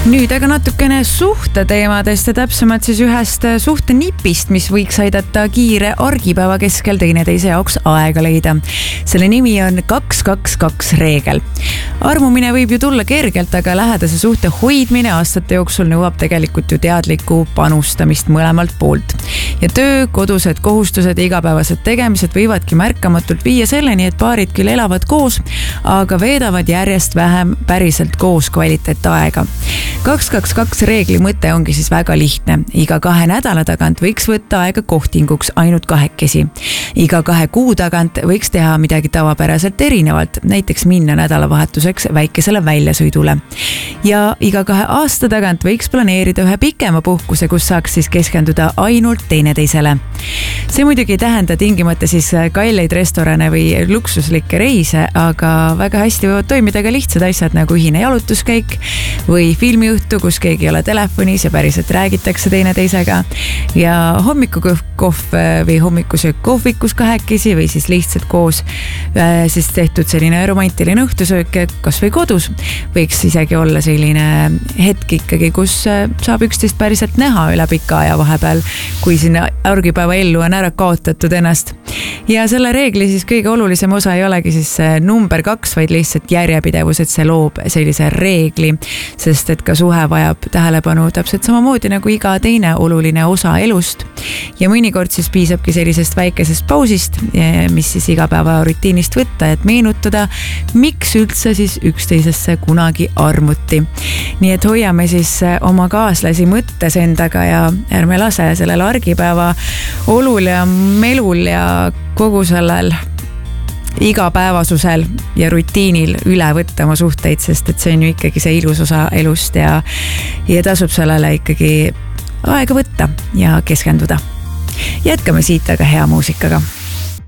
Nüüd aga natukene suhteteemadest ja täpsemalt siis ühest suhtenipist, mis võiks aidata kiire argipäeva keskel teineteise jaoks aega leida. Selle nimi on 2-2-2 reegel. Armumine võib ju tulla kergelt, aga lähedase suhte hoidmine aastate jooksul nõuab tegelikult ju teadlikku panustamist mõlemalt poolt. Ja töö, kodused kohustused ja igapäevased tegemised võivadki märkamatult viia selleni, et paarid küll elavad koos, aga veedavad järjest vähem päriselt koos kvaliteetaega. 2-2-2 reegli mõte ongi siis väga lihtne. Iga 2 nädala tagant võiks võtta aega kohtinguks ainult 2. Iga 2 kuu tagant võiks teha midagi tavapäraselt erinevalt, näiteks minna nädalavahetuseks väikesele väljasõidule. Ja iga 2 aasta tagant võiks planeerida ühe pikema puhkuse, kus saaks siis keskenduda ainult teineteisele. See muidugi ei tähenda tingimata siis kalleid restorane või luksuslikke reise, aga väga hästi võivad toimida ka lihtsad asjad nagu ühine jalutuskäik või filmiõhtu, kus keegi ei ole telefonis ja päriselt räägitakse teineteisega ja hommikukohv või hommikusöök kohvikus 2 või siis lihtsalt koos siis tehtud selline romantiline õhtusöök kas või kodus. Võiks isegi olla selline hetk ikkagi, kus saab üksteist päriselt näha üle pika aja vahepeal, kui sinna argipäeva ellu on ära kaotatud ennast. Ja selle reegli siis kõige olulisem osa ei olegi siis number 2, vaid lihtsalt järjepidevus, et see loob sellise reegli, sest et ka suhe vajab tähelepanu täpselt samamoodi nagu iga teine oluline osa elust. Ja mõnikord siis piisabki sellisest väikesest pausist, mis siis igapäeva rutiinist võtta, et meenutada, miks üldse siis üksteisesse kunagi armuti. Nii et hoiame siis oma kaaslasi mõttes endaga ja ärme lase sellel argipäeva olul ja melul ja kogu sellel igapäevasusel ja rutiinil üle võtta oma suhteid, sest et see on ju ikkagi see ilus osa elust ja tasub sellele ikkagi aega võtta ja keskenduda. Jätkame siit aga hea muusikaga.